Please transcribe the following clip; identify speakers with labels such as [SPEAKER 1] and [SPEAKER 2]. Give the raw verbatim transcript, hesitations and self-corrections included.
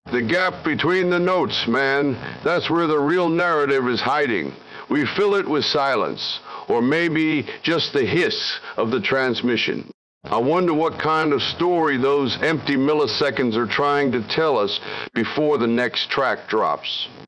[SPEAKER 1] The gap between the notes, man. That's where the real narrative is hiding. We fill it with silence, or maybe just the hiss of the transmission. I wonder what kind of story those empty milliseconds are trying to tell us before the next track drops.